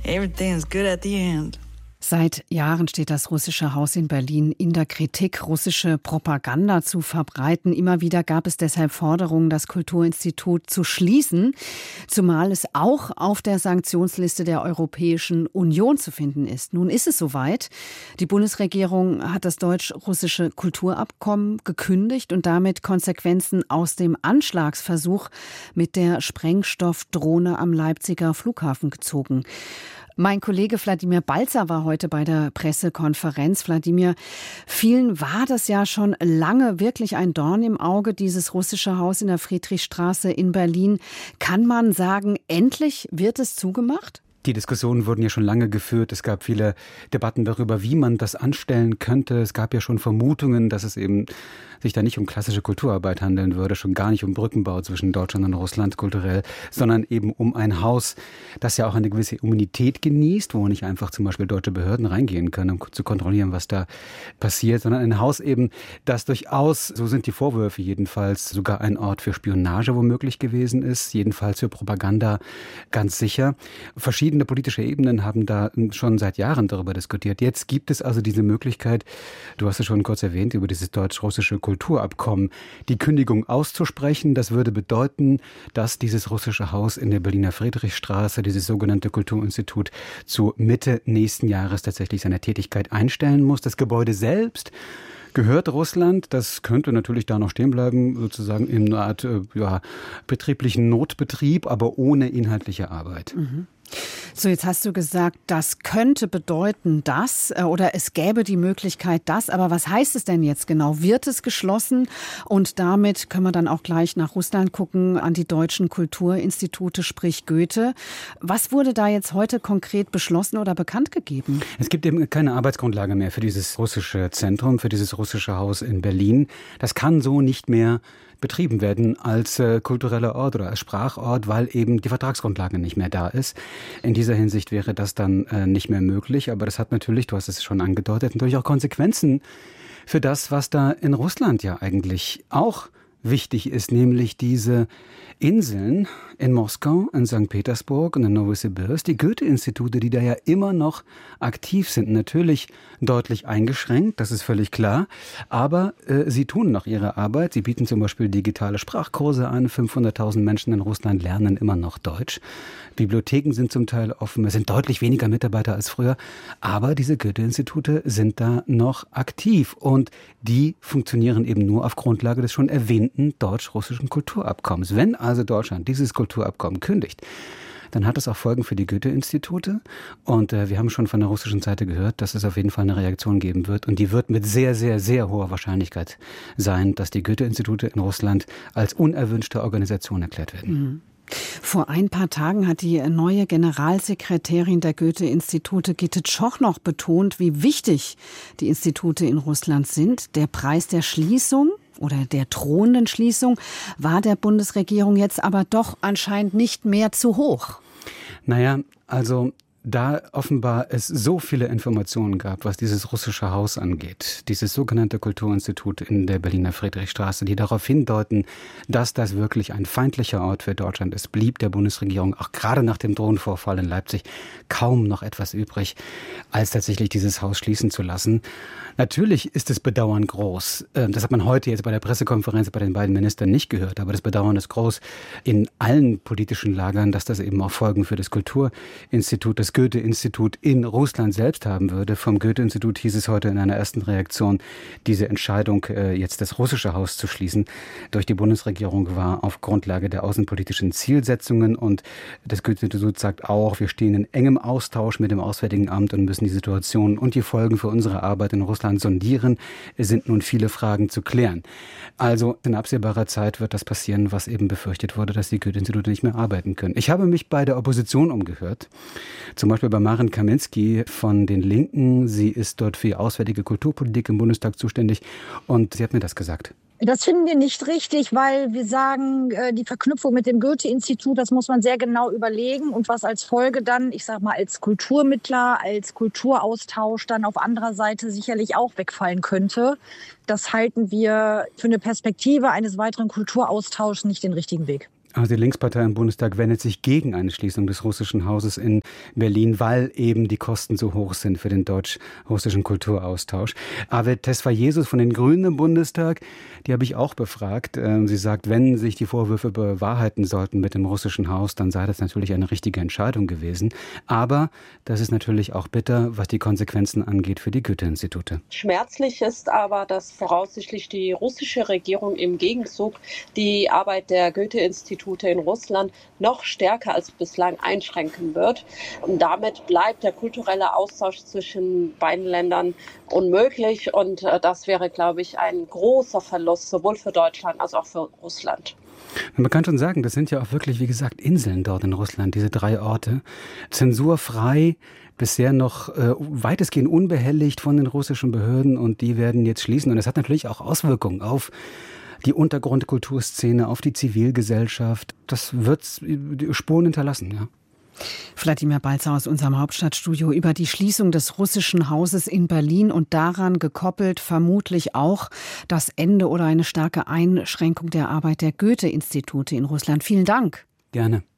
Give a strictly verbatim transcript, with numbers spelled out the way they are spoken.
everything's good at the end. Seit Jahren steht das Russische Haus in Berlin in der Kritik, russische Propaganda zu verbreiten. Immer wieder gab es deshalb Forderungen, das Kulturinstitut zu schließen, zumal es auch auf der Sanktionsliste der Europäischen Union zu finden ist. Nun ist es soweit. Die Bundesregierung hat das deutsch-russische Kulturabkommen gekündigt und damit Konsequenzen aus dem Anschlagsversuch mit der Sprengstoffdrohne am Leipziger Flughafen gezogen. Mein Kollege Wladimir Balzer war heute bei der Pressekonferenz. Wladimir, vielen war das ja schon lange wirklich ein Dorn im Auge, dieses russische Haus in der Friedrichstraße in Berlin. Kann man sagen, endlich wird es zugemacht? Die Diskussionen wurden ja schon lange geführt. Es gab viele Debatten darüber, wie man das anstellen könnte. Es gab ja schon Vermutungen, dass es eben sich da nicht um klassische Kulturarbeit handeln würde, schon gar nicht um Brückenbau zwischen Deutschland und Russland kulturell, sondern eben um ein Haus, das ja auch eine gewisse Immunität genießt, wo nicht einfach zum Beispiel deutsche Behörden reingehen können, um zu kontrollieren, was da passiert, sondern ein Haus eben, das durchaus, so sind die Vorwürfe jedenfalls, sogar ein Ort für Spionage womöglich gewesen ist, jedenfalls für Propaganda ganz sicher. Verschiedene politische Ebenen haben da schon seit Jahren darüber diskutiert. Jetzt gibt es also diese Möglichkeit, du hast es schon kurz erwähnt, über dieses deutsch-russische Kulturabkommen, die Kündigung auszusprechen. Das würde bedeuten, dass dieses russische Haus in der Berliner Friedrichstraße, dieses sogenannte Kulturinstitut, zu Mitte nächsten Jahres tatsächlich seine Tätigkeit einstellen muss. Das Gebäude selbst gehört Russland. Das könnte natürlich da noch stehen bleiben, sozusagen in einer Art äh, ja, betrieblichen Notbetrieb, aber ohne inhaltliche Arbeit. Mhm. So, jetzt hast du gesagt, das könnte bedeuten, dass oder es gäbe die Möglichkeit, dass. Aber was heißt es denn jetzt genau? Wird es geschlossen? Und damit können wir dann auch gleich nach Russland gucken, an die deutschen Kulturinstitute, sprich Goethe. Was wurde da jetzt heute konkret beschlossen oder bekannt gegeben? Es gibt eben keine Arbeitsgrundlage mehr für dieses russische Zentrum, für dieses russische Haus in Berlin. Das kann so nicht mehr betrieben werden als äh, kultureller Ort oder als Sprachort, weil eben die Vertragsgrundlage nicht mehr da ist. In dieser Hinsicht wäre das dann äh, nicht mehr möglich. Aber das hat natürlich, du hast es schon angedeutet, natürlich auch Konsequenzen für das, was da in Russland ja eigentlich auch wichtig ist, nämlich diese Inseln in Moskau, in Sankt Petersburg und in Novosibirsk, die Goethe-Institute, die da ja immer noch aktiv sind, natürlich deutlich eingeschränkt, das ist völlig klar, aber äh, sie tun noch ihre Arbeit. Sie bieten zum Beispiel digitale Sprachkurse an, fünfhunderttausend Menschen in Russland lernen immer noch Deutsch. Bibliotheken sind zum Teil offen, es sind deutlich weniger Mitarbeiter als früher, aber diese Goethe-Institute sind da noch aktiv und die funktionieren eben nur auf Grundlage des schon erwähnten deutsch-russischen Kulturabkommens. Wenn also Deutschland dieses Kulturabkommen kündigt, dann hat es auch Folgen für die Goethe-Institute. Und äh, wir haben schon von der russischen Seite gehört, dass es auf jeden Fall eine Reaktion geben wird. Und die wird mit sehr, sehr, sehr hoher Wahrscheinlichkeit sein, dass die Goethe-Institute in Russland als unerwünschte Organisation erklärt werden. Mhm. Vor ein paar Tagen hat die neue Generalsekretärin der Goethe-Institute, Gitte Tschoch, noch betont, wie wichtig die Institute in Russland sind. Der Preis der Schließung oder der drohenden Schließung war der Bundesregierung jetzt aber doch anscheinend nicht mehr zu hoch. Naja, also da offenbar es so viele Informationen gab, was dieses russische Haus angeht, dieses sogenannte Kulturinstitut in der Berliner Friedrichstraße, die darauf hindeuten, dass das wirklich ein feindlicher Ort für Deutschland ist, blieb der Bundesregierung auch gerade nach dem Drohnenvorfall in Leipzig kaum noch etwas übrig, als tatsächlich dieses Haus schließen zu lassen. Natürlich ist das Bedauern groß. Das hat man heute jetzt bei der Pressekonferenz bei den beiden Ministern nicht gehört, aber das Bedauern ist groß in allen politischen Lagern, dass das eben auch Folgen für das Kulturinstitut, das Goethe-Institut in Russland selbst haben würde. Vom Goethe-Institut hieß es heute in einer ersten Reaktion, diese Entscheidung, jetzt das russische Haus zu schließen, durch die Bundesregierung war auf Grundlage der außenpolitischen Zielsetzungen. Und das Goethe-Institut sagt auch, wir stehen in engem Austausch mit dem Auswärtigen Amt und müssen die Situation und die Folgen für unsere Arbeit in Russland sondieren. Es sind nun viele Fragen zu klären. Also in absehbarer Zeit wird das passieren, was eben befürchtet wurde, dass die Goethe-Institute nicht mehr arbeiten können. Ich habe mich bei der Opposition umgehört. Zum Beispiel bei Maren Kaminski von den Linken. Sie ist dort für die auswärtige Kulturpolitik im Bundestag zuständig und sie hat mir das gesagt. Das finden wir nicht richtig, weil wir sagen, die Verknüpfung mit dem Goethe-Institut, das muss man sehr genau überlegen und was als Folge dann, ich sag mal, als Kulturmittler, als Kulturaustausch dann auf anderer Seite sicherlich auch wegfallen könnte. Das halten wir für eine Perspektive eines weiteren Kulturaustauschs nicht den richtigen Weg. Also die Linkspartei im Bundestag wendet sich gegen eine Schließung des russischen Hauses in Berlin, weil eben die Kosten so hoch sind für den deutsch-russischen Kulturaustausch. Avet Tesfayesus von den Grünen im Bundestag, die habe ich auch befragt. Sie sagt, wenn sich die Vorwürfe bewahrheiten sollten mit dem russischen Haus, dann sei das natürlich eine richtige Entscheidung gewesen. Aber das ist natürlich auch bitter, was die Konsequenzen angeht für die Goethe-Institute. Schmerzlich ist aber, dass voraussichtlich die russische Regierung im Gegenzug die Arbeit der Goethe-Institute in Russland noch stärker als bislang einschränken wird. Und damit bleibt der kulturelle Austausch zwischen beiden Ländern unmöglich. Und äh, das wäre, glaube ich, ein großer Verlust, sowohl für Deutschland als auch für Russland. Man kann schon sagen, das sind ja auch wirklich, wie gesagt, Inseln dort in Russland, diese drei Orte. Zensurfrei, bisher noch äh, weitestgehend unbehelligt von den russischen Behörden, und die werden jetzt schließen. Und das hat natürlich auch Auswirkungen auf die Untergrundkulturszene, auf die Zivilgesellschaft. Das wird Spuren hinterlassen, ja. Wladimir Balzer aus unserem Hauptstadtstudio über die Schließung des russischen Hauses in Berlin und daran gekoppelt vermutlich auch das Ende oder eine starke Einschränkung der Arbeit der Goethe-Institute in Russland. Vielen Dank. Gerne.